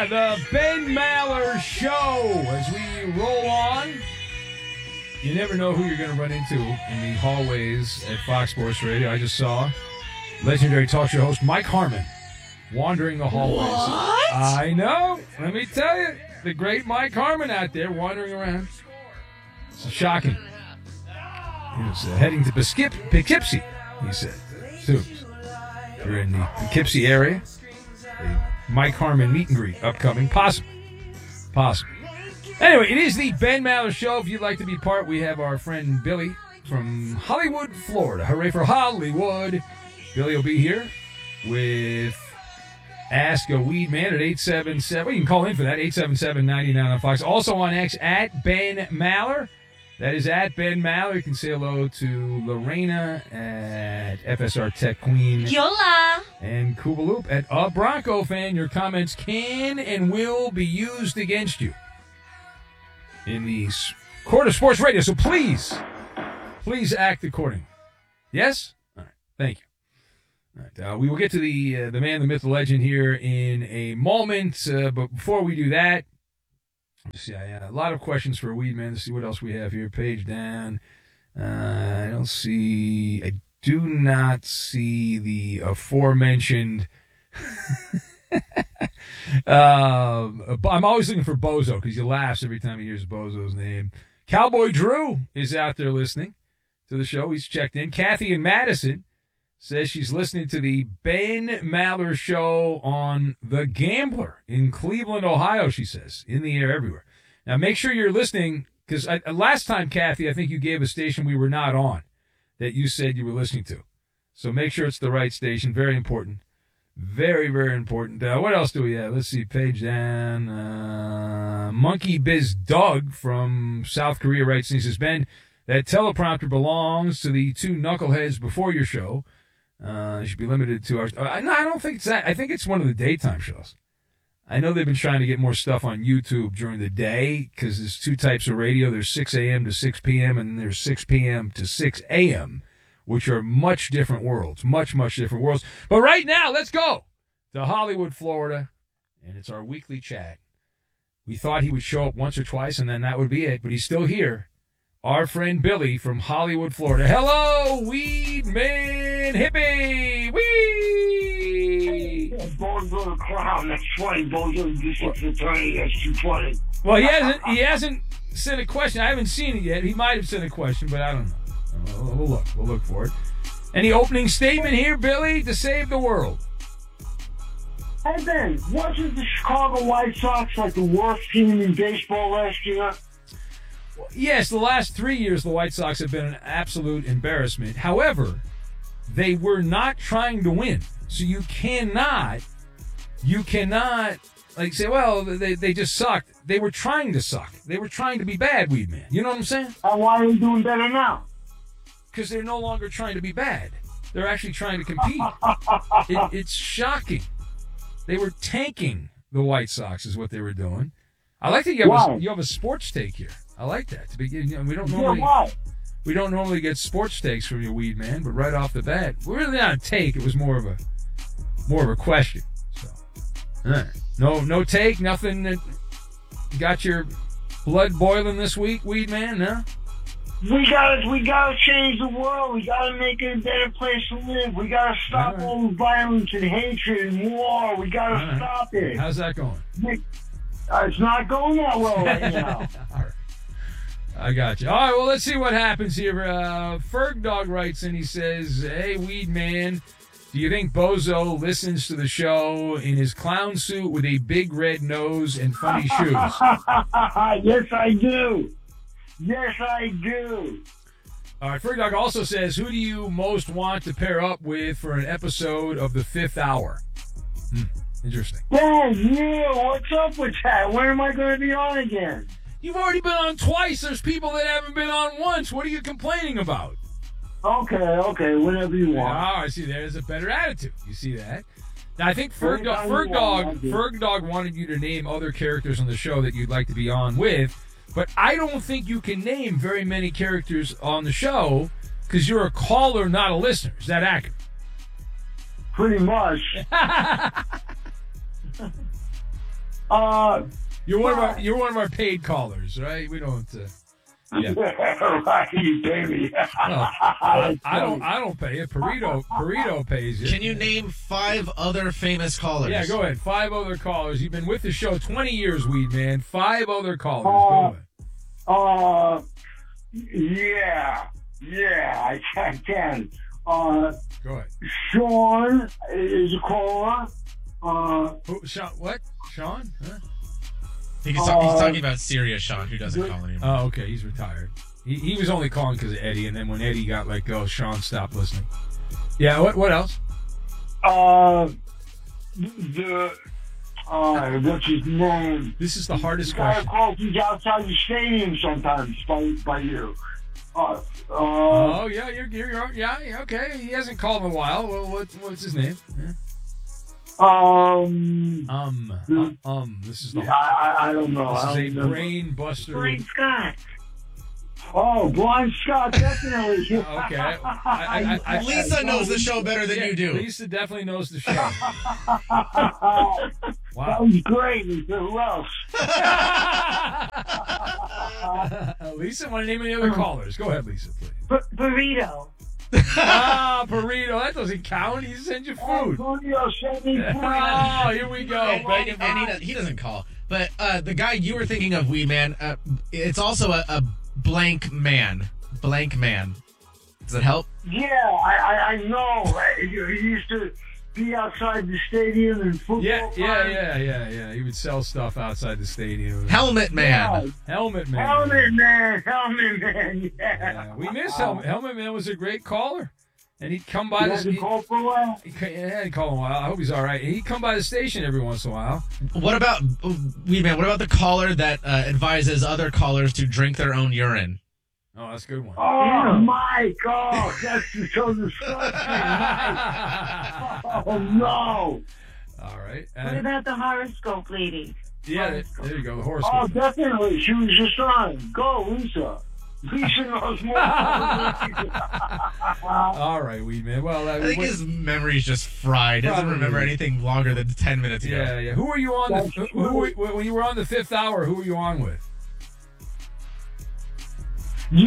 The Ben Maller Show. As we roll on, you never know who you're going to run into in the hallways at Fox Sports Radio. I just saw legendary talk show host Mike Harmon wandering the hallways. What? I know. Let me tell you, the great Mike Harmon out there wandering around. It's shocking. He was heading to Poughkeepsie, he said. Soon. If you're in the Poughkeepsie area, a Mike Harmon meet and greet upcoming. Possible. Anyway, it is the Ben Maller Show. If you'd like to be part, we have our friend Billy from Hollywood, Florida. Hooray for Hollywood. Billy will be here with Ask a Weed Man at 877. Well, you can call in for that, 877-99 on Fox. Also on X, at Ben Maller. That is at Ben Maller. You can say hello to Lorena at FSR Tech Queen. Yola. And Koobaloop at A Bronco Fan. Your comments can and will be used against you in the court of sports radio. So please act accordingly. Yes? All right. Thank you. All right. We will get to the man, the myth, the legend here in a moment. But before we do that, a lot of questions for Weed Man. Let's see what else we have here. Page down. I do not see the aforementioned. I'm always looking for Bozo because he laughs every time he hears Bozo's name. Cowboy Drew is out there listening to the show. He's checked in. Kathy in Madison says she's listening to the Ben Maller Show on The Gambler in Cleveland, Ohio, she says. In the air everywhere. Now, make sure you're listening, because last time, Kathy, I think you gave a station we were not on that you said you were listening to. So make sure it's the right station. Very important. Very, very important. What else do we have? Let's see. Page down. Monkey Biz Doug from South Korea writes, and he says, Ben, that teleprompter belongs to the two knuckleheads before your show. It should be limited to 2 hours. No, I don't think it's that. I think it's one of the daytime shows. I know they've been trying to get more stuff on YouTube during the day because there's two types of radio. There's 6 a.m. to 6 p.m. and there's 6 p.m. to 6 a.m., which are much different worlds. Much, much different worlds. But right now, let's go to Hollywood, Florida, and it's our weekly chat. We thought he would show up once or twice, and then that would be it, but he's still here. Our friend Billy from Hollywood, Florida. Hello, Weed Man Hippie! Wee! Bozo the clown. That's funny. Bozo, you should attorney. That's too funny. Well, he hasn't sent a question. I haven't seen it yet. He might have sent a question, but I don't know. We'll look for it. Any opening statement here, Billy, to save the world? Hey, Ben, wasn't the Chicago White Sox like the worst team in baseball last year? Yes, the last 3 years the White Sox have been an absolute embarrassment. However, they were not trying to win. So you cannot like say, well, they just sucked. They were trying to suck. They were trying to be bad, Weed Man. You know what I'm saying? Why are they doing better now? Because they're no longer trying to be bad. They're actually trying to compete. It's shocking. They were tanking the White Sox is what they were doing. I like that you have a sports take here. I like that. To begin, we don't normally get sports takes from you, Weed Man, but right off the bat, we're really not a take. It was more of a question. So, all right. No take, nothing that got your blood boiling this week, Weed Man. No. We gotta change the world. We gotta make it a better place to live. We gotta stop all the violence and hatred and war. We gotta stop it. How's that going? It's not going that well right now. All right. I got you. All right, well, let's see what happens here. Ferg Dog writes and he says, hey, Weed Man, do you think Bozo listens to the show in his clown suit with a big red nose and funny shoes? Yes, I do. Yes, I do. All right, Ferg Dog also says, who do you most want to pair up with for an episode of The Fifth Hour? Interesting. Yeah, what's up with that? When am I going to be on again? You've already been on twice. There's people that haven't been on once. What are you complaining about? Okay, whatever you want. Oh, I see. There's a better attitude. You see that? Now, I think Ferg Dog wanted you to name other characters on the show that you'd like to be on with, but I don't think you can name very many characters on the show because you're a caller, not a listener. Is that accurate? Pretty much. You're one of our paid callers, right? We don't. Yeah. Right, you pay me. Well, I don't pay it. Burrito pays you. Can you name 5 other famous callers? Yeah, go ahead. 5 other callers. You've been with the show 20 years, Weed Man. 5 other callers. Go ahead. Yeah, I can. Go ahead. Sean is a caller. Sean? What? Sean? Huh? He's talking about Serious Sean, who doesn't call anymore. Oh, okay. He's retired. He was only calling because of Eddie, and then when Eddie got let go, Sean stopped listening. Yeah. What else? What's his name? This is the hardest the guy question. Calls he's outside the stadium sometimes by you. Oh yeah, you're yeah, okay. He hasn't called in a while. Well, what's his name? Yeah. This is the. I don't know. This is a brain buster. Brian Scott. Oh, Brian Scott, definitely. Okay. Lisa knows the show better than you do. Lisa definitely knows the show. Wow. That was great. Who else? Lisa, want to name any other callers? Go ahead, Lisa, please. Burrito. Burrito. That doesn't count. He sends you food. Burrito sent me food. Oh, here we go. And he doesn't call. But the guy you were thinking of, Wee Man, it's also a blank man. Blank man. Does that help? Yeah, I know. He used to be outside the stadium and football. Yeah. He would sell stuff outside the stadium. Helmet Man. Yeah. Helmet Man. Yeah. We miss Helmet. Helmet Man was a great caller. And he'd come by He'd call for a while. He'd call him a while. I hope he's all right. He'd come by the station every once in a while. What about the caller that advises other callers to drink their own urine? Oh, that's a good one. Oh, my God. That's so disgusting. Oh, no. All right. What about the horoscope lady? Yeah, there you go. The horoscope. Oh, definitely. She was just on. Go, Lisa. Lisa knows more. All right, Weed Man. Well, I think his memory's just fried. He doesn't remember anything longer than 10 minutes ago. Yeah. Who were you on? When you were on the 5th hour, who were you on with? You.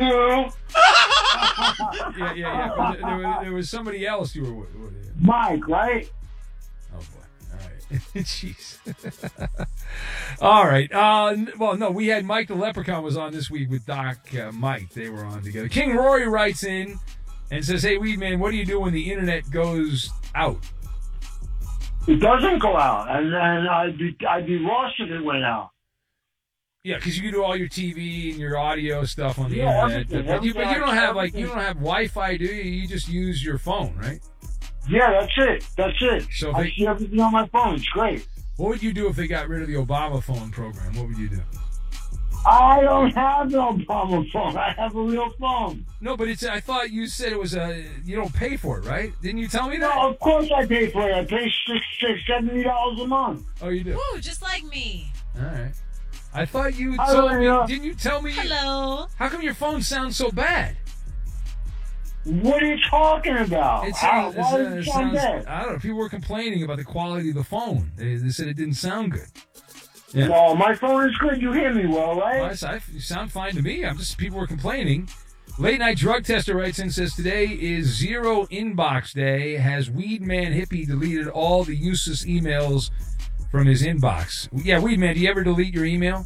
Yeah. There was somebody else you were with. Mike, right? Oh boy. All right. Jeez. All right. Well, no, we had Mike the Leprechaun was on this week with Doc Mike. They were on together. King Rory writes in and says, "Hey, Weed Man, what do you do when the internet goes out?" It doesn't go out, and I'd be lost if it went out. Yeah, because you can do all your TV and your audio stuff on the internet. But you don't have Wi-Fi, do you? You just use your phone, right? Yeah, that's it. So I see everything on my phone. It's great. What would you do if they got rid of the Obama phone program? What would you do? I don't have no Obama phone. I have a real phone. No, but I thought you said it was you don't pay for it, right? Didn't you tell me that? No, of course I pay for it. I pay $70 a month. Oh, you do? Ooh, just like me. All right. I thought you told me. Didn't you tell me? Hello. How come your phone sounds so bad? What are you talking about? Why does it sound bad? I don't know. People were complaining about the quality of the phone. They said it didn't sound good. Yeah. Well, my phone is good. You hear me well, right? Well, you sound fine to me. People were complaining. Late Night Drug Tester writes in and says, today is Zero Inbox Day. Has Weed Man Hippie deleted all the useless emails from his inbox? Yeah, Weed Man, do you ever delete your email?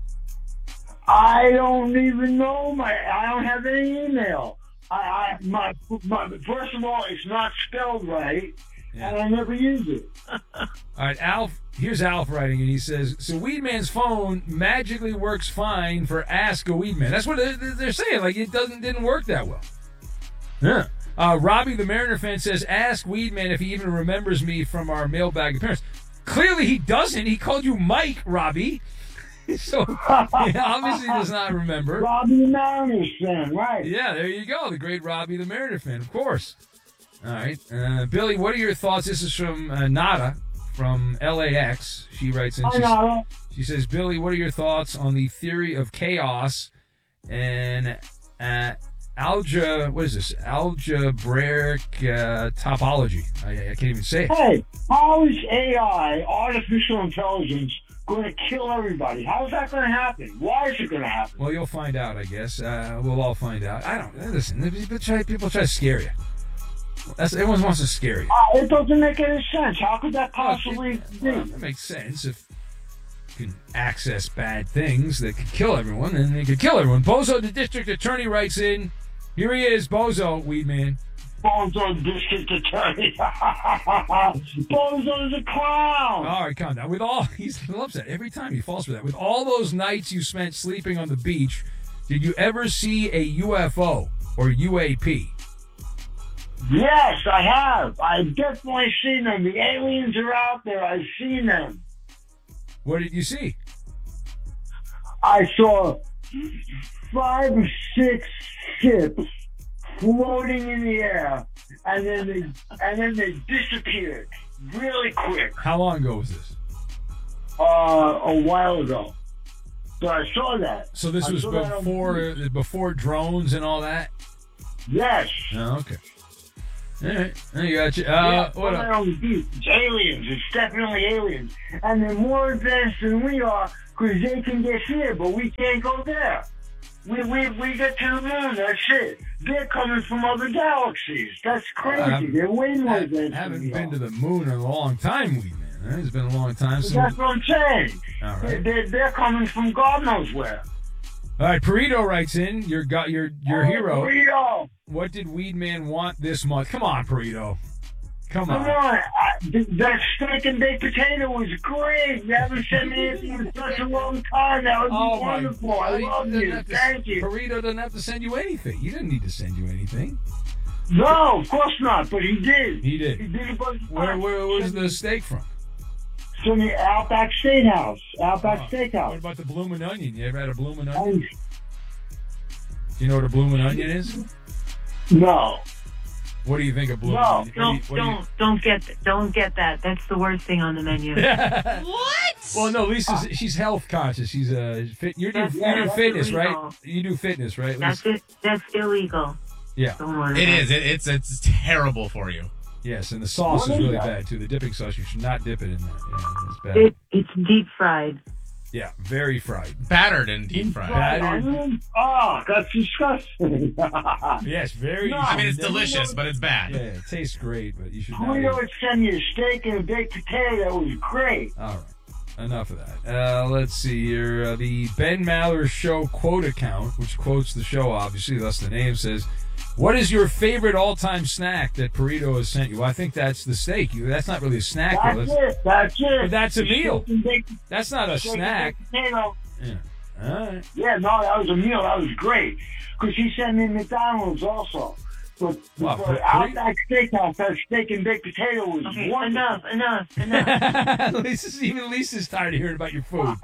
I don't even know. I don't have any email. First of all, it's not spelled right, and I never use it. All right, Alf. Here's Alf writing, and he says, so Weed Man's phone magically works fine for Ask a Weed Man. That's what they're saying. Like, it didn't work that well. Yeah. Robbie the Mariner fan says, ask Weed Man if he even remembers me from our mailbag appearance. Clearly he doesn't. He called you Mike, Robbie. So, obviously does not remember. Robbie the Mariner fan, right. Yeah, there you go. The great Robbie the Mariner fan, of course. All right. Billy, what are your thoughts? This is from Nada from LAX. She writes in. She says, Billy, what are your thoughts on the theory of chaos and what is this? Algebraic topology. I can't even say it. Hey, how is AI, artificial intelligence, going to kill everybody? How is that going to happen? Why is it going to happen? Well, you'll find out, I guess. We'll all find out. I don't listen. People try to scare you. Everyone wants to scare you. It doesn't make any sense. How could that possibly be? Well, that makes sense if you can access bad things that could kill everyone, then they could kill everyone. Bozo, the district attorney, writes in. Here he is, Bozo, Weedman. Bozo, district attorney. Bozo's a clown. All right, calm down. He loves that. Every time he falls for that. With all those nights you spent sleeping on the beach, did you ever see a UFO or UAP? Yes, I have. I've definitely seen them. The aliens are out there. I've seen them. What did you see? I saw 5 or 6 ships floating in the air, and then they disappeared really quick. How long ago was this? A while ago. So I saw that. So this was before drones and all that? Yes. Oh, okay. All right, I got you. What they're up? on the beach. It's aliens. It's definitely aliens. And they're more advanced than we are because they can get here, but we can't go there. We get to the moon. That's it. They're coming from other galaxies. That's crazy. They're way more advanced. I haven't than we been are. to the moon in a long time, Weedman. Right? It's been a long time since. That's what I'm saying. All right. They're coming from God knows where. All right, Perito writes in. Your hero. Burrito. What did Weedman want this month? Come on, Perito. Come Come on. on. That steak and baked potato was great. You haven't sent me anything in such a long time. That would be wonderful. I love you. Thank you. Perito doesn't have to send you anything. He didn't need to send you anything. No, of course not, but he did. He did. He did a bunch of Where times. was the steak from? From the Outback Steakhouse. Outback What Steakhouse. about the bloomin' onion? You ever had a bloomin' Oh, onion? Do you know what a bloomin' onion is? no. What do you think of bloomin' No, onion? Don't get that. That's the worst thing on the menu. What? Well, no, she's health conscious. She's fit. You do That's fitness, right? illegal. You do fitness, right? That's it. That's illegal. Yeah. Don't order It that. is. It's terrible for you. Yes, and the sauce What is is really that? bad too. The dipping sauce, you should not dip it in that. Yeah, it's bad. It's deep fried. Yeah, very fried. Battered and deep fried. Battered. Oh, that's disgusting. Yes, very. No, I mean, it's never- delicious, but it's bad. Yeah, it tastes great, but you should not. Julio eat it. would send me a steak and a baked potato. That was great. All right, enough of that. Let's see here. The Ben Maller Show quote account, which quotes the show, obviously, thus the name, says, "What is your favorite all-time snack that Perito has sent you?" Well, I think that's the steak. That's not really a snack, though. That's it. But that's a meal. Steak and baked- That's not a steak and snack. baked potato. Yeah. All right. Yeah, no, that was a meal. That was great. Because he sent me McDonald's also. But Wow, for Outback Steakhouse, that steak and baked potato was Okay, wonderful. enough. Lisa's tired of hearing about your food.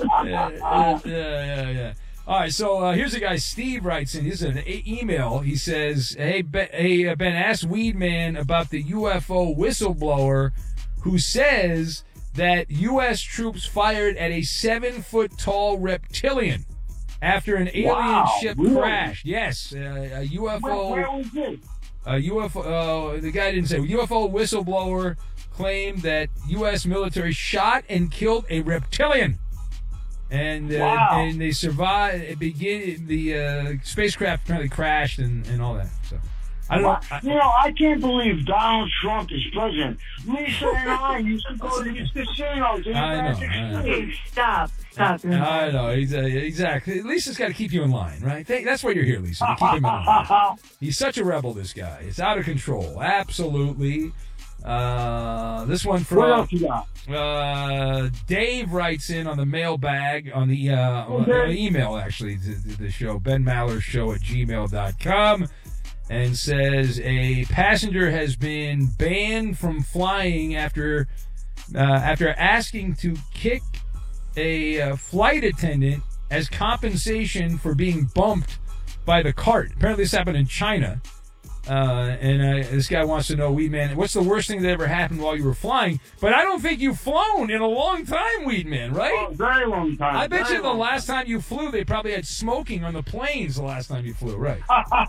Yeah. All right, so here's a guy, Steve writes in. This is an email. He says, hey, Ben, ask Weedman about the UFO whistleblower who says that U.S. troops fired at a 7-foot-tall reptilian after an alien ship really? crashed. Yes, a UFO. Where was it? The guy didn't say. UFO whistleblower claimed that U.S. military shot and killed a reptilian, and and they survived. The spacecraft apparently crashed and all that. So I don't know. I can't believe Donald Trump is president. Lisa and I used to go to these casinos. In I know, Atlantic I know. City. Okay, stop. I know, exactly. Lisa's got to keep you in line, right? That's why you're here, Lisa, to keep him in line. He's such a rebel, this guy. It's out of control. Absolutely. This one What else from you got? Dave writes in on the mailbag, on the email, actually, to the show, benmallershow@gmail.com, and says a passenger has been banned from flying after asking to kick a flight attendant as compensation for being bumped by the cart. Apparently this happened in China. This guy wants to know, Weedman, what's the worst thing that ever happened while you were flying? But I don't think you've flown in a long time, Weedman, right? Oh, very long time. I bet very you the long last time you flew, they probably had smoking on the planes the last time you flew, right?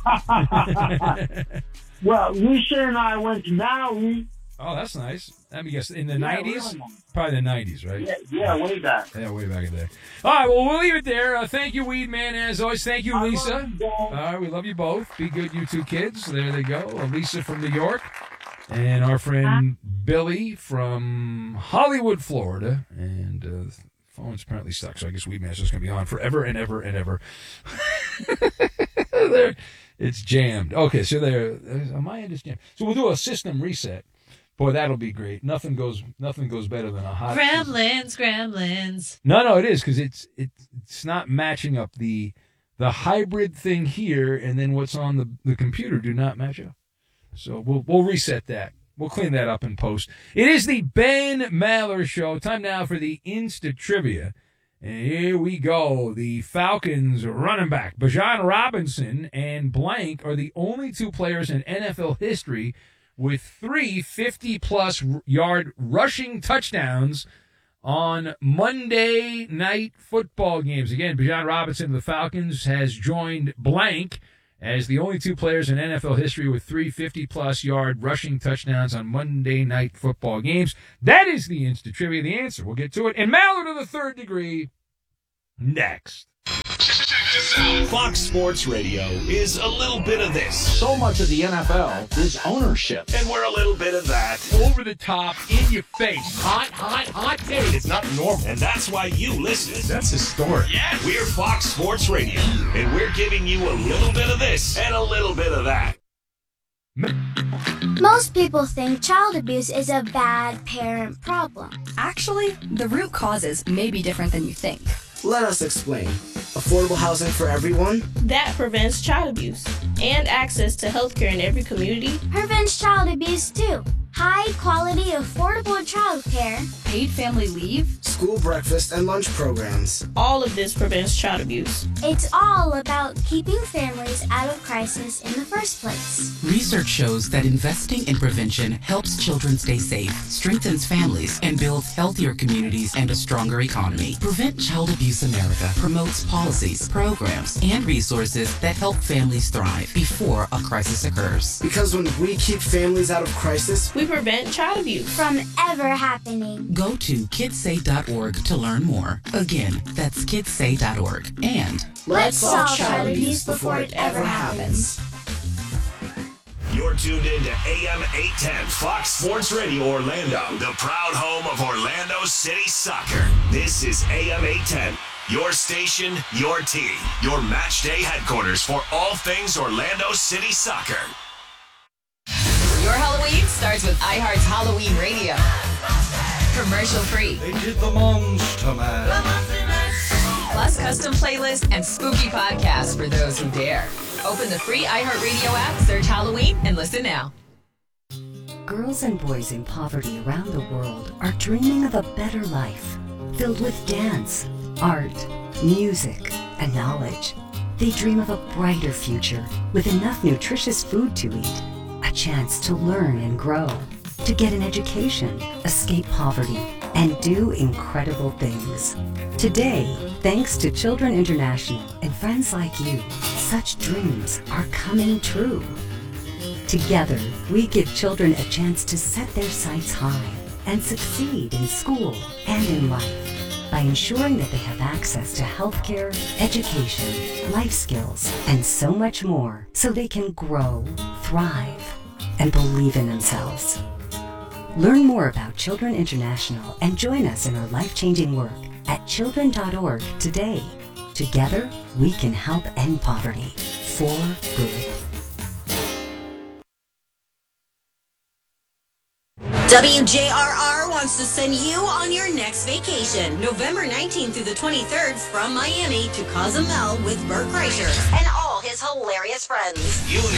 Well, Lisa and I went to Maui. Oh, that's nice. Let me guess, in the Yeah, 90s? really long. Probably the 90s, right? Yeah, way back. Yeah, way back in the day. All right, well, we'll leave it there. Thank you, Weedman, as always. Thank you, Lisa. love you, All right, we love you both. Be good, you two kids. There they go. Lisa from New York and our friend Billy from Hollywood, Florida. And the phone's apparently stuck, so I guess Weedman's just going to be on forever and ever and ever. There, it's jammed. Okay, so on my end, it's jammed. So we'll do a system reset. Boy, that'll be great. Nothing goes better than a hot Gremlins. No, it is, because it's not matching up. The hybrid thing here and then what's on the computer do not match up. So we'll reset that. We'll clean that up in post. It is the Ben Maller Show. Time now for the Insta Trivia. And here we go. The Falcons running back, Bijan Robinson and blank are the only two players in NFL history with 3 50-plus yard rushing touchdowns on Monday Night Football games. Again, Bijan Robinson of the Falcons has joined blank as the only two players in NFL history with 3 50-plus yard rushing touchdowns on Monday Night Football games. That is the Instant Trivia. The answer. We'll get to it. And Maller to the third degree next. Fox Sports Radio is a little bit of this. So much of the NFL is ownership. And we're a little bit of that. Over the top, in your face. Hot take. It's not normal. And that's why you listen. That's historic. Yeah, we're Fox Sports Radio. And we're giving you a little bit of this and a little bit of that. Most people think child abuse is a bad parent problem. Actually, the root causes may be different than you think. Let us explain. Affordable housing for everyone? That prevents child abuse and access to healthcare in every community. Prevents child abuse too. High quality, affordable child care. Paid family leave. School breakfast and lunch programs. All of this prevents child abuse. It's all about keeping families out of crisis in the first place. Research shows that investing in prevention helps children stay safe, strengthens families, and builds healthier communities and a stronger economy. Prevent Child Abuse America promotes policies, programs, and resources that help families thrive before a crisis occurs. Because when we keep families out of crisis, we prevent child abuse from ever happening. Go to kidssay.org to learn more. Again, that's kidssay.org. And let's solve child abuse before it ever happens. You're tuned in to AM 810 Fox Sports Radio Orlando, the proud home of Orlando City Soccer. This is AM 810, your station, your team, your match day headquarters for all things Orlando City Soccer. Your Halloween starts with iHeart's Halloween Radio. Commercial free. They did the Monster Man. Plus custom playlists and spooky podcasts for those who dare. Open the free iHeartRadio app, search Halloween, and listen now. Girls and boys in poverty around the world are dreaming of a better life, filled with dance, art, music, and knowledge. They dream of a brighter future with enough nutritious food to eat, a chance to learn and grow, to get an education, escape poverty, and do incredible things. Today, thanks to Children International and friends like you, such dreams are coming true. Together, we give children a chance to set their sights high and succeed in school and in life by ensuring that they have access to healthcare, education, life skills, and so much more so they can grow, thrive, and believe in themselves. Learn more about Children International and join us in our life-changing work at children.org today. Together, we can help end poverty for good. WJRR wants to send you on your next vacation, November 19th through the 23rd from Miami to Cozumel with Bert Kreischer and all his hilarious friends. You